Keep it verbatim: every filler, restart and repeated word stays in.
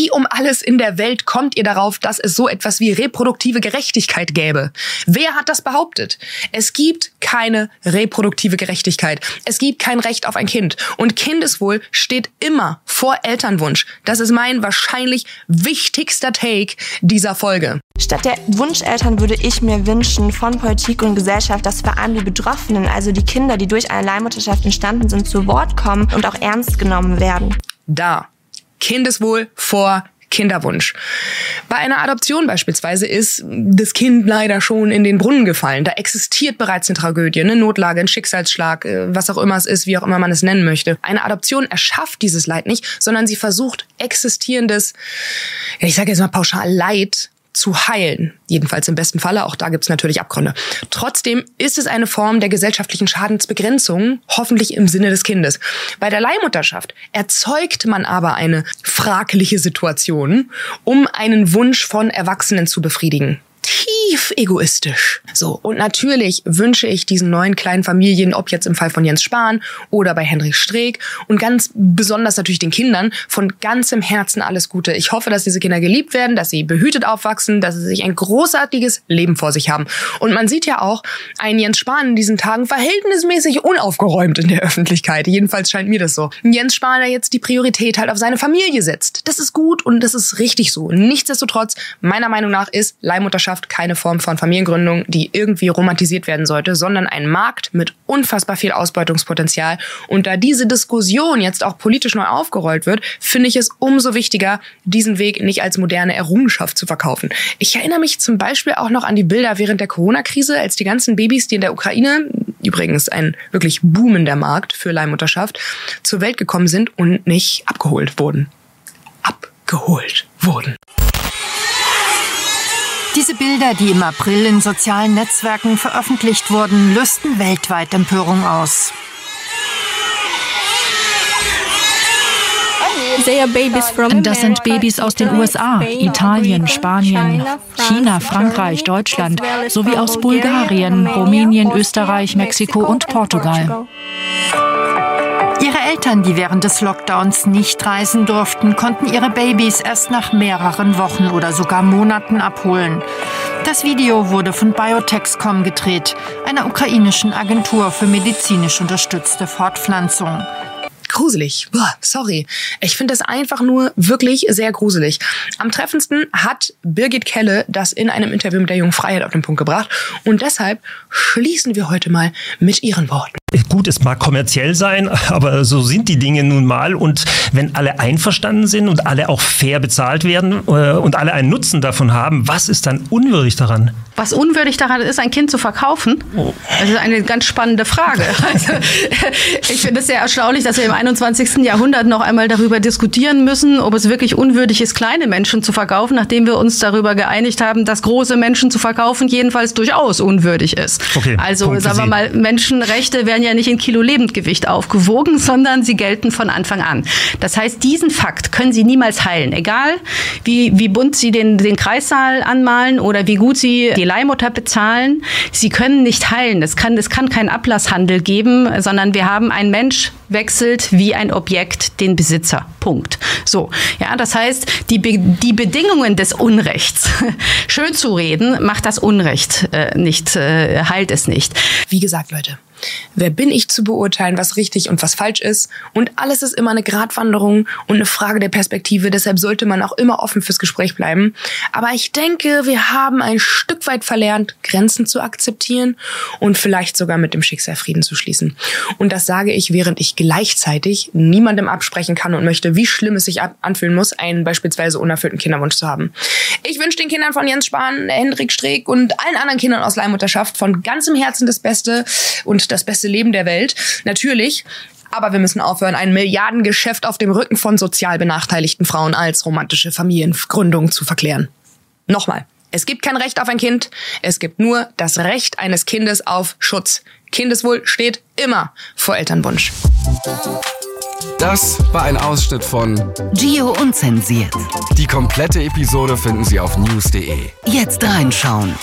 Wie um alles in der Welt kommt ihr darauf, dass es so etwas wie reproduktive Gerechtigkeit gäbe? Wer hat das behauptet? Es gibt keine reproduktive Gerechtigkeit. Es gibt kein Recht auf ein Kind. Und Kindeswohl steht immer vor Elternwunsch. Das ist mein wahrscheinlich wichtigster Take dieser Folge. Statt der Wunscheltern würde ich mir wünschen von Politik und Gesellschaft, dass vor allem die Betroffenen, also die Kinder, die durch eine Leihmutterschaft entstanden sind, zu Wort kommen und auch ernst genommen werden. Da. Kindeswohl vor Kinderwunsch. Bei einer Adoption beispielsweise ist das Kind leider schon in den Brunnen gefallen. Da existiert bereits eine Tragödie, eine Notlage, ein Schicksalsschlag, was auch immer es ist, wie auch immer man es nennen möchte. Eine Adoption erschafft dieses Leid nicht, sondern sie versucht existierendes, ja, ich sage jetzt mal pauschal Leid zu heilen. Jedenfalls im besten Falle, auch da gibt's natürlich Abgründe. Trotzdem ist es eine Form der gesellschaftlichen Schadensbegrenzung, hoffentlich im Sinne des Kindes. Bei der Leihmutterschaft erzeugt man aber eine fragliche Situation, um einen Wunsch von Erwachsenen zu befriedigen. Tief egoistisch. So, und natürlich wünsche ich diesen neuen kleinen Familien, ob jetzt im Fall von Jens Spahn oder bei Hendrik Streeck und ganz besonders natürlich den Kindern, von ganzem Herzen alles Gute. Ich hoffe, dass diese Kinder geliebt werden, dass sie behütet aufwachsen, dass sie sich ein großartiges Leben vor sich haben. Und man sieht ja auch einen Jens Spahn in diesen Tagen verhältnismäßig unaufgeräumt in der Öffentlichkeit. Jedenfalls scheint mir das so. Jens Spahn, der jetzt die Priorität halt auf seine Familie setzt. Das ist gut und das ist richtig so. Nichtsdestotrotz, meiner Meinung nach ist Leihmutterschaft keine Form von Familiengründung, die irgendwie romantisiert werden sollte, sondern ein Markt mit unfassbar viel Ausbeutungspotenzial. Und da diese Diskussion jetzt auch politisch neu aufgerollt wird, finde ich es umso wichtiger, diesen Weg nicht als moderne Errungenschaft zu verkaufen. Ich erinnere mich zum Beispiel auch noch an die Bilder während der Corona-Krise, als die ganzen Babys, die in der Ukraine, übrigens ein wirklich boomender Markt für Leihmutterschaft, zur Welt gekommen sind und nicht abgeholt wurden. Abgeholt wurden. Diese Bilder, die im April in sozialen Netzwerken veröffentlicht wurden, lösten weltweit Empörung aus. Das sind Babys aus den U S A, Italien, Spanien, China, Frankreich, Deutschland, sowie aus Bulgarien, Rumänien, Österreich, Mexiko und Portugal. Ihre Eltern, die während des Lockdowns nicht reisen durften, konnten ihre Babys erst nach mehreren Wochen oder sogar Monaten abholen. Das Video wurde von Biotexcom gedreht, einer ukrainischen Agentur für medizinisch unterstützte Fortpflanzung. Gruselig. Boah, sorry. Ich finde das einfach nur wirklich sehr gruselig. Am treffendsten hat Birgit Kelle das in einem Interview mit der Jungen Freiheit auf den Punkt gebracht. Und deshalb schließen wir heute mal mit ihren Worten. Gut, es mag kommerziell sein, aber so sind die Dinge nun mal. Und wenn alle einverstanden sind und alle auch fair bezahlt werden äh, und alle einen Nutzen davon haben, was ist dann unwürdig daran? Was unwürdig daran ist, ein Kind zu verkaufen? Oh. Das ist eine ganz spannende Frage. Also, ich finde es sehr erstaunlich, dass wir im einundzwanzigsten Jahrhundert noch einmal darüber diskutieren müssen, ob es wirklich unwürdig ist, kleine Menschen zu verkaufen, nachdem wir uns darüber geeinigt haben, dass große Menschen zu verkaufen jedenfalls durchaus unwürdig ist. Okay, also Punkt sagen wir mal, Menschenrechte werden ja nicht in Kilo Lebendgewicht aufgewogen, sondern sie gelten von Anfang an. Das heißt, diesen Fakt können Sie niemals heilen. Egal, wie, wie bunt Sie den, den Kreissaal anmalen oder wie gut Sie die Leihmutter bezahlen. Sie können nicht heilen. Es kann, es kann keinen Ablasshandel geben, sondern wir haben, ein Mensch wechselt wie ein Objekt den Besitzer. Punkt. So, ja, das heißt, die, Be- die Bedingungen des Unrechts schön zu reden, macht das Unrecht äh, nicht, äh, heilt es nicht. Wie gesagt, Leute, wer bin ich zu beurteilen, was richtig und was falsch ist? Und alles ist immer eine Gratwanderung und eine Frage der Perspektive. Deshalb sollte man auch immer offen fürs Gespräch bleiben. Aber ich denke, wir haben ein Stück weit verlernt, Grenzen zu akzeptieren und vielleicht sogar mit dem Schicksal Frieden zu schließen. Und das sage ich, während ich gleichzeitig niemandem absprechen kann und möchte, wie schlimm es sich anfühlen muss, einen beispielsweise unerfüllten Kinderwunsch zu haben. Ich wünsche den Kindern von Jens Spahn, Hendrik Streeck und allen anderen Kindern aus Leihmutterschaft von ganzem Herzen das Beste und das beste Leben der Welt. Natürlich. Aber wir müssen aufhören, ein Milliardengeschäft auf dem Rücken von sozial benachteiligten Frauen als romantische Familiengründung zu verklären. Nochmal. Es gibt kein Recht auf ein Kind. Es gibt nur das Recht eines Kindes auf Schutz. Kindeswohl steht immer vor Elternwunsch. Das war ein Ausschnitt von Gio Unzensiert. Die komplette Episode finden Sie auf news punkt de. Jetzt reinschauen.